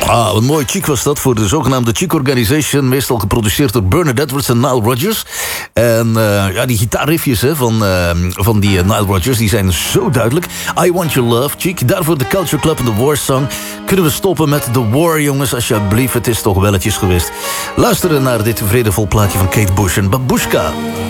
Ah, wat mooi. Chic was dat voor de zogenaamde Chic Organization. Meestal geproduceerd door Bernard Edwards en Nile Rodgers. En ja, die gitaarriffjes van die Nile Rodgers, die zijn zo duidelijk. I Want Your Love, Chic. Daarvoor de Culture Club en de War Song. Kunnen we stoppen met The War, jongens? Alsjeblieft, het is toch welletjes geweest. Luisteren naar dit vredevol plaatje van Kate Bush en Babushka.